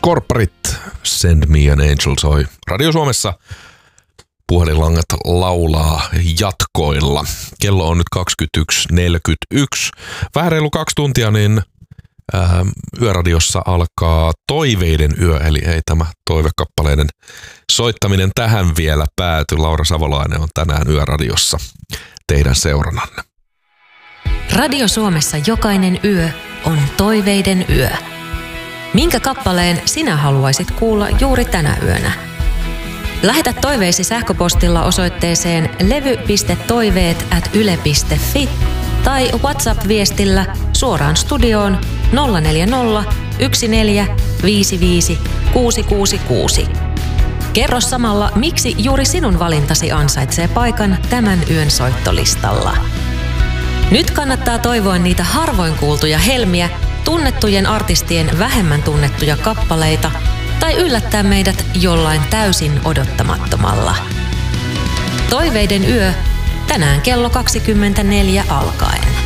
Scorparit, Send Me an Angel soi Radio Suomessa. Puhelinlangat laulaa jatkoilla. Kello on nyt 21.41. Vähän reilu 2 tuntia, niin Yöradiossa alkaa Toiveiden yö, eli ei tämä toivekappaleiden soittaminen tähän vielä pääty. Laura Savolainen on tänään Yöradiossa teidän seurannanne. Radio Suomessa jokainen yö on Toiveiden yö. Minkä kappaleen sinä haluaisit kuulla juuri tänä yönä? Lähetä toiveisi sähköpostilla osoitteeseen levy.toiveet@yle.fi tai WhatsApp-viestillä suoraan studioon 040 1455 666. Kerro samalla, miksi juuri sinun valintasi ansaitsee paikan tämän yön soittolistalla. Nyt kannattaa toivoa niitä harvoin kuultuja helmiä, tunnettujen artistien vähemmän tunnettuja kappaleita tai yllättää meidät jollain täysin odottamattomalla. Toiveiden yö, tänään kello 24 alkaen.